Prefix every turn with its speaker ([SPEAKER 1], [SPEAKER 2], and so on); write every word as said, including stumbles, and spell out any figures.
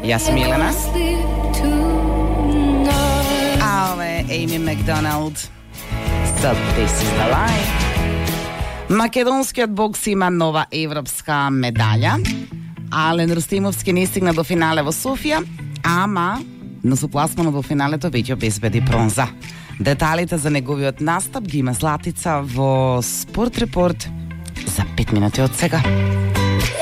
[SPEAKER 1] Јас сум Елена. А ова е Amy Macdonald. So this is the line. Македонскиот бокс има нова европска медаља. Ален Рустимовски не стигна до финале во Софија, ама но со пласмано во финалето веќе обезбеди бронза. Деталите за неговиот настап ги има Златица во Спорт Репорт за пет минути од сега.